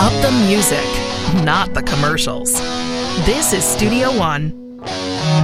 up the music, not the commercials. This is Studio One.